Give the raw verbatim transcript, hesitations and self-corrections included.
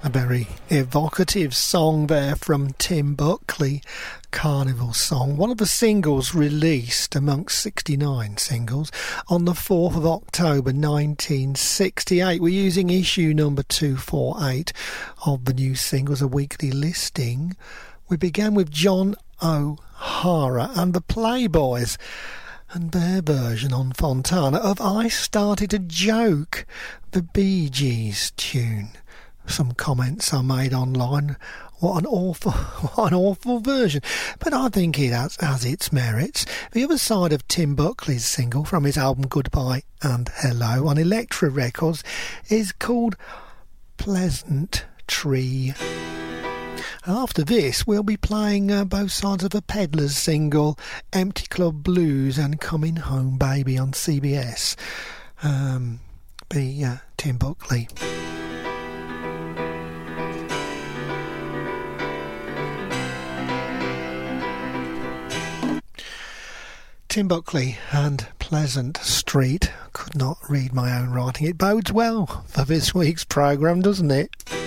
A very evocative song there from Tim Buckley, Carnival Song, one of the singles released amongst sixty-nine singles on the fourth of October nineteen sixty-eight. We're using issue number two forty-eight of the new singles, a weekly listing. We began with John O'Hara and the Playboys and their version on Fontana of I Started a Joke, the Bee Gees tune. Some comments are made online. What an awful, what an awful version. But I think it has, has its merits. The other side of Tim Buckley's single from his album Goodbye and Hello on Elektra Records is called Pleasant Tree. After this, we'll be playing uh, both sides of a Peddler's single, Empty Club Blues and Coming Home Baby on C B S. Um, be uh, Tim Buckley. Tim Buckley and Pleasant Street. Could not read my own writing. It bodes well for this week's programme, doesn't it?